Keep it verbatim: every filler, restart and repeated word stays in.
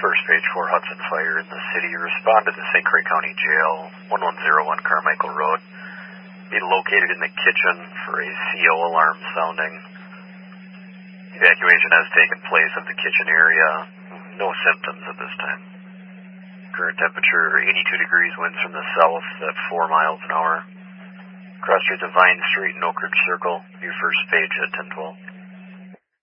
First Page four Hudson Fire in the city. Respond to the Saint Croix County Jail, one one zero one Carmichael Road. Be located in the kitchen for a C O alarm sounding. Evacuation has taken place of the kitchen area. No symptoms at this time. Current temperature eighty-two degrees, winds from the south at four miles an hour. Cross streets of Vine Street and Oak Ridge Circle. View First Page at ten twelve.